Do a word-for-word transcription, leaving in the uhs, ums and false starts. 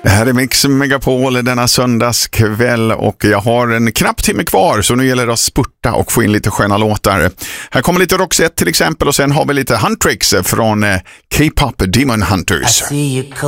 Det här är Mix Megapol denna söndagskväll och jag har en knapp timme kvar så nu gäller det att spurta och få in lite sköna låtar. Här kommer lite Roxette till exempel och sen har vi lite Huntrix från K-pop Demon Hunters.